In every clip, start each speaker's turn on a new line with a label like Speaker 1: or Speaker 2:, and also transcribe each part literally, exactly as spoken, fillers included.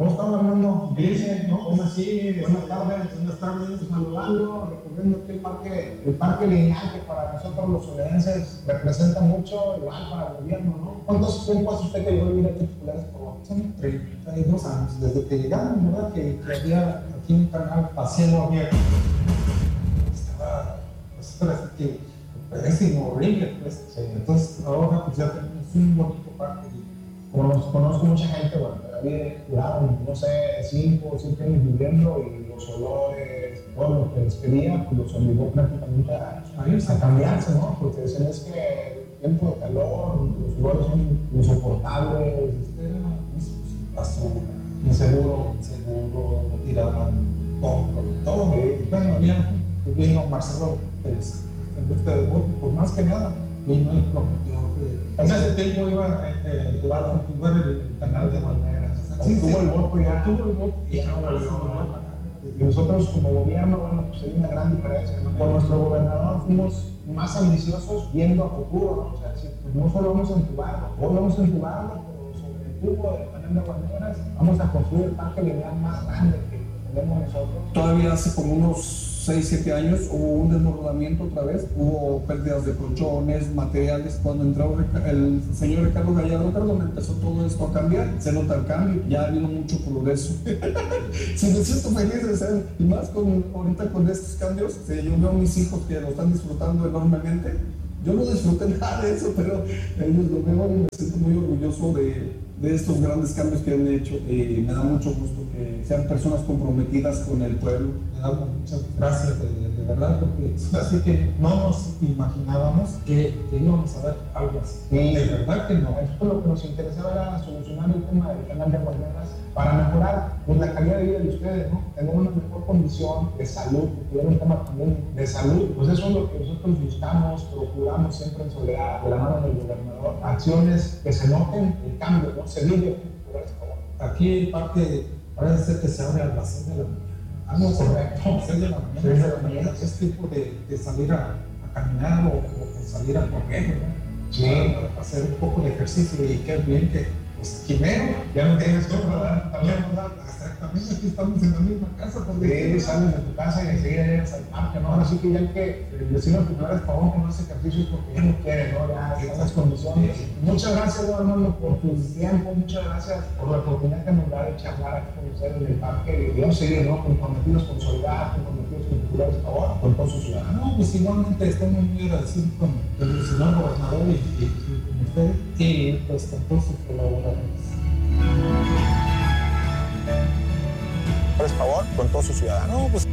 Speaker 1: ¿Cómo estamos, Armando? ¿Qué dice? ¿No? ¿Cómo así? Buenas tardes. Buenas tardes. Saludando, recorriendo aquí el parque, el parque lineal, que para nosotros los solerenses representa mucho, igual para el gobierno, ¿no? ¿Cuántos tiempo hace usted que llegó a vivir aquí en Populares Colón? Son treinta y dos años, desde que llegamos, ¿verdad? Que, que había aquí un canal paseando abierto. Estaba, pues, parece que pésimo, horrible, pues. Sí. Entonces, ahora pues ya tenemos un bonito parque. Conozco, conozco mucha gente, bueno, había durado, no sé, cinco o siete años viviendo y los olores, todo lo que les pedía, pues los obligó prácticamente a, a cambiarse, ¿no? Porque decían es que el tiempo de calor, los olores son insoportables, este, basura, inseguro, inseguro, no tiraban todo, todo. Y bueno, había, vino Marcelo Pérez, en busca de voto, pues más que nada, vino el promotor. En ese tiempo iba eh, a jugar el canal de Valderas. Sí, tuvo el voto ya. Tuvo el voto y ya no volvió. Y nosotros como gobierno, bueno, pues hay una gran diferencia. Con nuestro gobernador fuimos más ambiciosos viendo a futuro, ¿no? O sea, si, pues no solo vamos a entubarlo, hoy vamos a entubarlo, pero sobre el tubo del canal de Valderas vamos a construir el parque lineal más grande que tenemos nosotros.
Speaker 2: Todavía hace como unos seis, siete años hubo un desbordamiento otra vez, hubo pérdidas de colchones, materiales. Cuando entró el señor Ricardo Gallardo Cardona empezó todo esto a cambiar, se nota el cambio, ya ha habido mucho progreso. Sí, me siento feliz de ser, y más con, ahorita con estos cambios, sí, yo veo a mis hijos que lo están disfrutando enormemente. Yo no disfruté nada de eso, pero ellos lo veo y me siento muy orgulloso de, de estos grandes cambios que han hecho. Eh, me da mucho gusto que sean personas comprometidas con el pueblo.
Speaker 1: Le damos muchas gracias de, de, de verdad, porque así que no nos imaginábamos que, que íbamos a ver algo así. Sí, de verdad que no. Esto lo que nos interesaba era solucionar el tema del canal de Valderas para mejorar pues, la calidad de vida de ustedes, ¿no? Tener una mejor condición de salud, porque era un tema también de salud. Pues eso es lo que nosotros buscamos, procuramos siempre en Soledad, de la mano del gobernador. Acciones que se noten el cambio, ¿no? Se vive. Aquí el parque parece ser que se abre a las seis de la mañana. Ah, no, correcto, seis de la mañana. seis de la mañana. Es tipo de, de salir a, a caminar o, o de salir a correr, ¿no? Sí. Para hacer un poco de ejercicio y qué bien que, pues, primero, ya no tienes que ¿verdad? También, ¿verdad? Exactamente, aquí estamos en la misma casa. Porque sí, sales de tu casa y enseguida llegas al parque, ¿no? Ahora sí que ya hay que decirle a Populares Pavón que no hace ejercicio porque ya no quiere, ¿no? Ya están las condiciones. Sí. Muchas gracias, don Armando, por tu tiempo, muchas gracias por la oportunidad que nos da de charlar aquí con ustedes en el parque y vamos a seguir, ¿no? Comprometidos con Soledad, comprometidos con Populares Pavón, con todos sus ciudadanos. No, pues igualmente estamos muy agradecidos con el señor gobernador y, y, y con usted y pues con todos sus colaboradores.
Speaker 3: Por favor, con todos sus ciudadanos. Pues.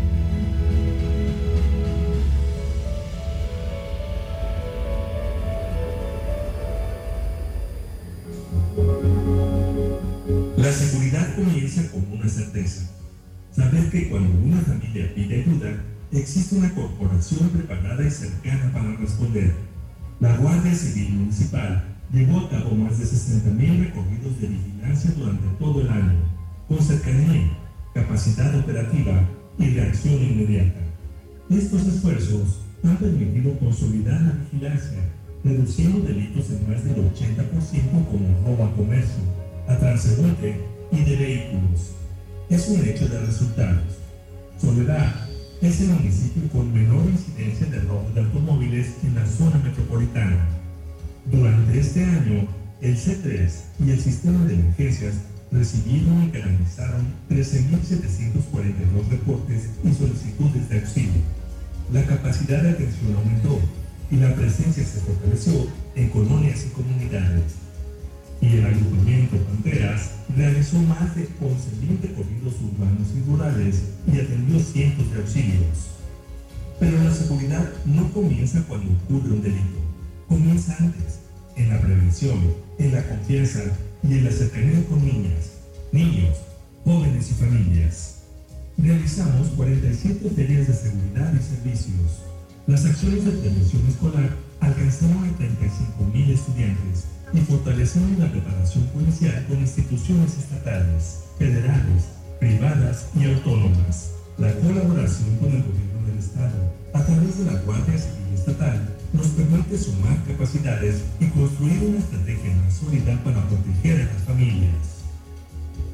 Speaker 4: La seguridad comienza con una certeza. Saber que cuando una familia pide ayuda, existe una corporación preparada y cercana para responder. La Guardia Civil Municipal llevó a cabo más de sesenta mil recorridos de vigilancia durante todo el año, con cercanía, capacidad operativa y reacción inmediata. Estos esfuerzos han permitido consolidar la vigilancia, reduciendo delitos en más del ochenta por ciento como robo a comercio, a transeúnte y de vehículos. Es un hecho de resultados. Soledad es el municipio con menor incidencia de robo de automóviles en la zona metropolitana. Durante este año, el C tres y el sistema de emergencias recibieron y canalizaron trece mil setecientos cuarenta y dos reportes y solicitudes de auxilio. La capacidad de atención aumentó y la presencia se fortaleció en colonias y comunidades. Y el agrupamiento Panteras realizó más de once mil recorridos urbanos y rurales y atendió cientos de auxilios. Pero la seguridad no comienza cuando ocurre un delito, comienza antes, en la prevención, en la confianza y en la cercanía con niñas, niños, jóvenes y familias. Realizamos cuarenta y siete ferias de seguridad y servicios. Las acciones de prevención escolar alcanzaron a treinta y cinco mil estudiantes y fortalecieron la preparación policial con instituciones estatales, federales, privadas y autónomas. La colaboración con el gobierno del Estado, a través de la Guardia Civil Estatal, nos permite sumar capacidades y construir una estrategia más sólida para proteger a las familias. Más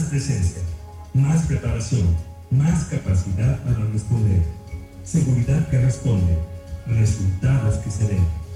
Speaker 4: presencia, más preparación, más capacidad para responder. Seguridad que responde, resultados que se ven.